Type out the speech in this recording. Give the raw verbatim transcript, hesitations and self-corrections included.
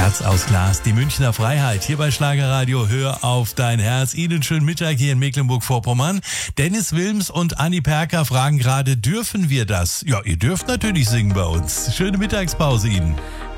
Herz aus Glas, die Münchner Freiheit. Hier bei Schlagerradio, hör auf dein Herz. Ihnen schönen Mittag hier in Mecklenburg-Vorpommern. Dennis Wilms und Anni Perker fragen gerade, dürfen wir das? Ja, ihr dürft natürlich singen bei uns. Schöne Mittagspause Ihnen.